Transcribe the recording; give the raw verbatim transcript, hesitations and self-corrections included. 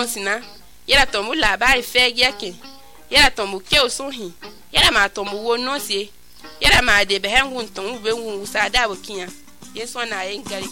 nonsi na yera to mu la ba ife yeke yera to mu ke osunhi yera ma to mu wo nonsi yera ma de be hen hun ton be hun sa da bo kiya yeso na yin gari